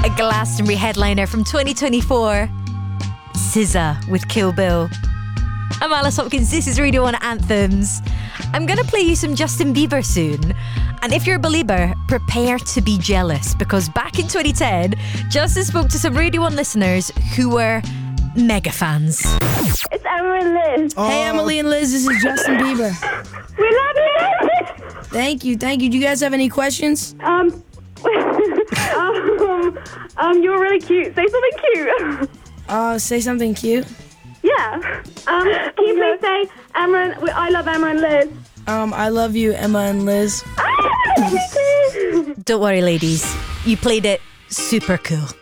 a Glastonbury headliner from 2024. SZA with Kill Bill. I'm Alice Hopkins, this is Radio 1 Anthems. I'm going to play you some Justin Bieber soon. And if you're a believer, prepare to be jealous, because back in 2010, Justin spoke to some Radio 1 listeners who were mega fans. It's Emma and Liz. Hey, Emily and Liz, this is Justin Bieber. We love you. Thank you. Do you guys have any questions? You're really cute. Say something cute. Say something cute. Yeah. Can you please say Emma? I love Emma and Liz. I love you, Emma and Liz. Don't worry, ladies. You played it super cool.